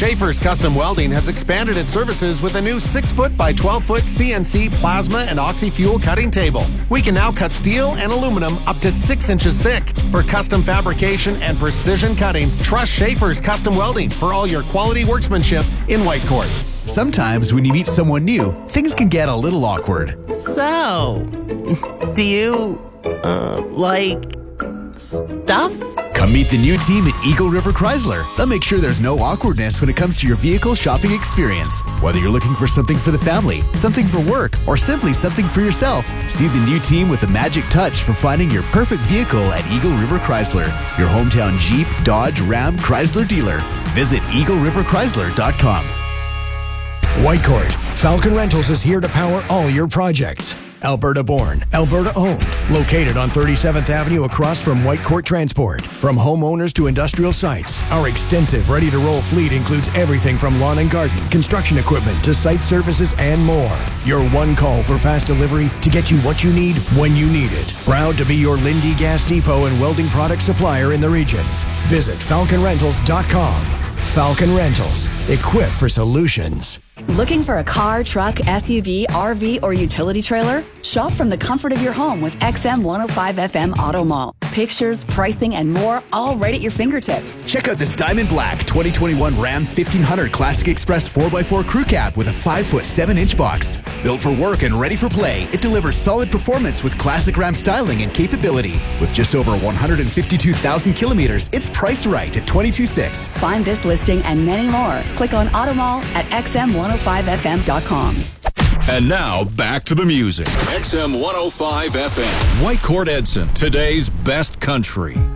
Schaefer's Custom Welding has expanded its services with a new 6-foot by 12-foot CNC plasma and oxy-fuel cutting table. We can now cut steel and aluminum up to 6 inches thick. For custom fabrication and precision cutting, trust Schaefer's Custom Welding for all your quality workmanship in Whitecourt. Sometimes when you meet someone new, things can get a little awkward. So, do you, like stuff? Come meet the new team at Eagle River Chrysler. They'll make sure there's no awkwardness when it comes to your vehicle shopping experience. Whether you're looking for something for the family, something for work, or simply something for yourself, see the new team with the magic touch for finding your perfect vehicle at Eagle River Chrysler, your hometown Jeep, Dodge, Ram, Chrysler dealer. Visit EagleRiverChrysler.com. Whitecourt, Falcon Rentals is here to power all your projects. Alberta born, Alberta owned. Located on 37th Avenue across from Whitecourt Transport. From homeowners to industrial sites, our extensive ready-to-roll fleet includes everything from lawn and garden, construction equipment to site services and more. Your one call for fast delivery to get you what you need when you need it. Proud to be your Lindy Gas Depot and welding product supplier in the region. Visit falconrentals.com. Falcon Rentals, equipped for solutions. Looking for a car, truck, SUV, RV, or utility trailer? Shop from the comfort of your home with XM 105 FM Auto Mall. Pictures, pricing, and more, all right at your fingertips. Check out this Diamond Black 2021 Ram 1500 Classic Express 4x4 Crew Cab with a 5-foot 7-inch box. Built for work and ready for play, it delivers solid performance with classic Ram styling and capability. With just over 152,000 kilometers, it's priced right at $22,600. Find this listing and many more. Click on Auto Mall at xm105fm.com. And now, back to the music. XM 105 FM. Whitecourt Edson, today's best country.